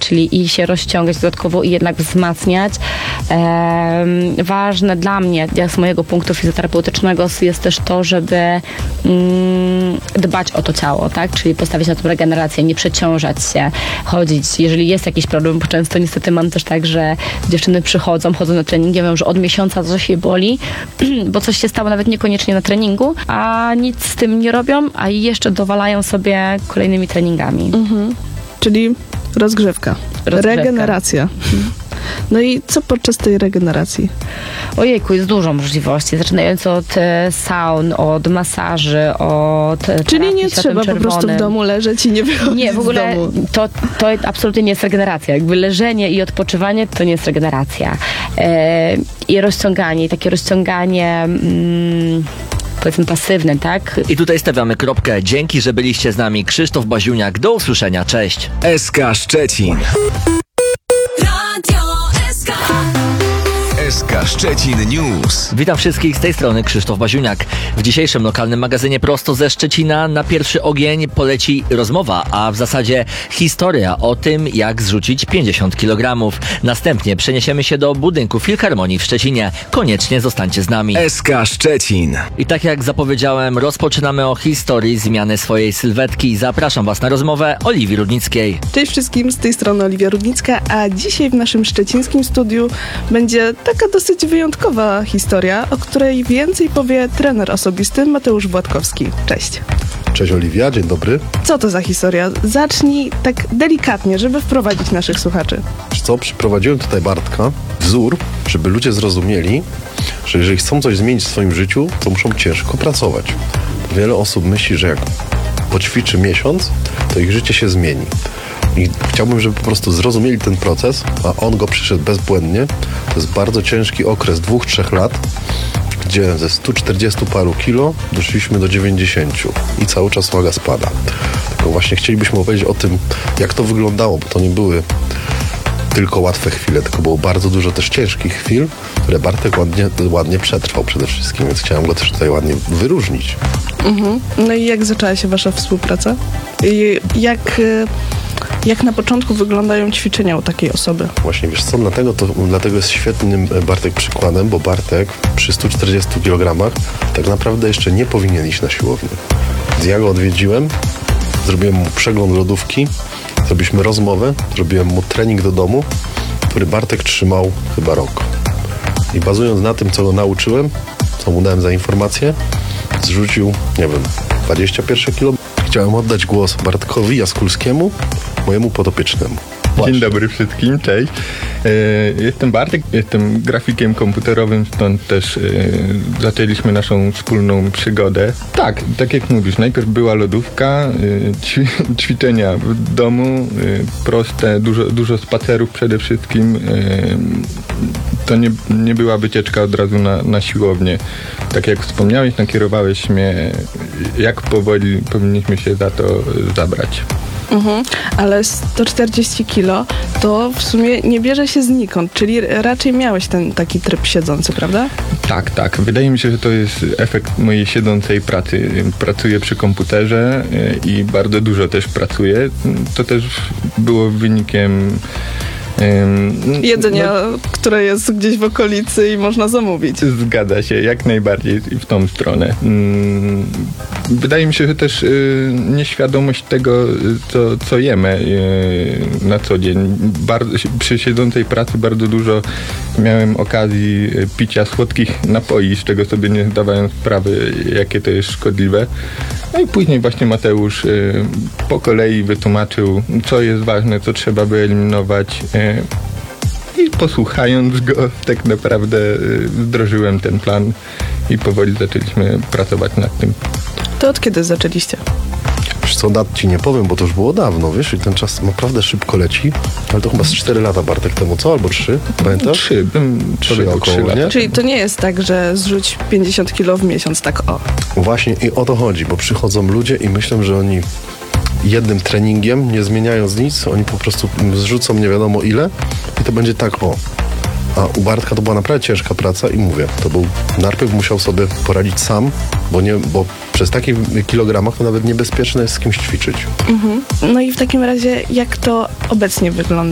czyli i się rozciągać dodatkowo i jednak wzmacniać. Ważne dla mnie, jak z mojego punktu fizjoterapeutycznego, jest też to, żeby dbać o to ciało, tak? Czyli postawić na tą regenerację, nie przeciążać się, chodzić. Jeżeli jest jakiś problem, bo często niestety mam też tak, że dziewczyny chodzą na treningi, mówią, że od miesiąca coś je boli, bo coś się stało nawet niekoniecznie na treningu, a nic z tym nie robią, a jeszcze dowalają sobie kolejnymi treningami. Czyli rozgrzewka. Regeneracja. No i co podczas tej regeneracji? Ojejku, jest dużo możliwości, zaczynając od saun, od masaży, od Czyli nie trzeba po prostu w domu leżeć i nie wychodzić Nie, w ogóle z domu. To absolutnie nie jest regeneracja. Jakby leżenie i odpoczywanie to nie jest regeneracja. I rozciąganie, takie rozciąganie powiedzmy pasywne, tak? I tutaj stawiamy kropkę. Dzięki, że byliście z nami. Krzysztof Baziuniak. Do usłyszenia. Cześć. SK Szczecin. SK Szczecin News. Witam wszystkich, z tej strony Krzysztof Baziuniak. W dzisiejszym lokalnym magazynie prosto ze Szczecina na pierwszy ogień poleci rozmowa, a w zasadzie historia o tym, jak zrzucić 50 kg. Następnie przeniesiemy się do budynku Filharmonii w Szczecinie. Koniecznie zostańcie z nami. SK Szczecin. I tak jak zapowiedziałem, rozpoczynamy o historii zmiany swojej sylwetki. Zapraszam Was na rozmowę Oliwii Rudnickiej. Cześć wszystkim, z tej strony Oliwia Rudnicka, a dzisiaj w naszym szczecińskim studiu będzie taka dosyć wyjątkowa historia, o której więcej powie trener osobisty Mateusz Władkowski. Cześć. Cześć Oliwia, dzień dobry. Co to za historia? Zacznij tak delikatnie, żeby wprowadzić naszych słuchaczy. Wiesz co, przyprowadziłem tutaj Bartka, wzór, żeby ludzie zrozumieli, że jeżeli chcą coś zmienić w swoim życiu, to muszą ciężko pracować. Wiele osób myśli, że jak poćwiczy miesiąc, to ich życie się zmieni. I chciałbym, żeby po prostu zrozumieli ten proces, a on go przyszedł bezbłędnie. To jest bardzo ciężki okres 2-3 lat, gdzie ze 140 paru kilo doszliśmy do 90 i cały czas waga spada. Tylko właśnie chcielibyśmy opowiedzieć o tym, jak to wyglądało, bo to nie były tylko łatwe chwile, tylko było bardzo dużo też ciężkich chwil, które Bartek ładnie przetrwał przede wszystkim, więc chciałem go też tutaj ładnie wyróżnić. No i jak zaczęła się wasza współpraca? I jak na początku wyglądają ćwiczenia u takiej osoby? Właśnie, wiesz co, dlatego jest świetnym Bartek przykładem, bo Bartek przy 140 kg tak naprawdę jeszcze nie powinien iść na siłownię. Więc ja go odwiedziłem, zrobiłem mu przegląd lodówki, zrobiliśmy rozmowę, zrobiłem mu trening do domu, który Bartek trzymał chyba rok. I bazując na tym, co go nauczyłem, co mu dałem za informację, zrzucił, nie wiem, 21 kilo. Chciałem oddać głos Bartkowi Jaskulskiemu, mojemu podopiecznemu. Właśnie. Dzień dobry wszystkim, cześć. Jestem Bartek, jestem grafikiem komputerowym, stąd też zaczęliśmy naszą wspólną przygodę. Tak jak mówisz, najpierw była lodówka, ćwiczenia w domu, proste, dużo spacerów przede wszystkim. To nie była wycieczka od razu na siłownię. Tak jak wspomniałeś, nakierowałeś mnie, jak powoli powinniśmy się za to zabrać. Ale 140 kilo to w sumie nie bierze się znikąd, czyli raczej miałeś ten taki tryb siedzący, prawda? Tak. Wydaje mi się, że to jest efekt mojej siedzącej pracy. Pracuję przy komputerze i bardzo dużo też pracuję. To też było wynikiem jedzenia, które jest gdzieś w okolicy i można zamówić. Zgadza się, jak najbardziej w tą stronę. Wydaje mi się, że też nieświadomość tego, co jemy na co dzień. Przy siedzącej pracy bardzo dużo miałem okazji picia słodkich napoi, z czego sobie nie zdawałem sprawy, jakie to jest szkodliwe. No i później właśnie Mateusz po kolei wytłumaczył, co jest ważne, co trzeba wyeliminować. I posłuchając go, tak naprawdę wdrożyłem ten plan i powoli zaczęliśmy pracować nad tym. To od kiedy zaczęliście? Wiesz co, dat ci nie powiem, bo to już było dawno, wiesz, i ten czas naprawdę szybko leci, ale to chyba z 4 lata, Bartek, temu, co? Albo 3, pamiętasz? 3 około, lata. Czyli to nie jest tak, że zrzuć 50 kilo w miesiąc, tak o. Właśnie i o to chodzi, bo przychodzą ludzie i myślą, że oni jednym treningiem, nie zmieniając nic, oni po prostu zrzucą nie wiadomo ile i to będzie tak o. A u Bartka to była naprawdę ciężka praca i mówię, najpierw musiał sobie poradzić sam, bo przez takich kilogramach to nawet niebezpieczne jest z kimś ćwiczyć. No i w takim razie jak to obecnie wygląda?